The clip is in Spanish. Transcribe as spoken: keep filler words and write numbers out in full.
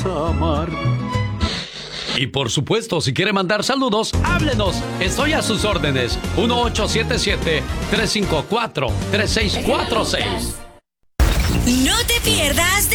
amar. Y por supuesto, si quiere mandar saludos, háblenos. Estoy a sus órdenes. uno ocho siete siete, tres cinco cuatro, tres seis cuatro seis. No te pierdas de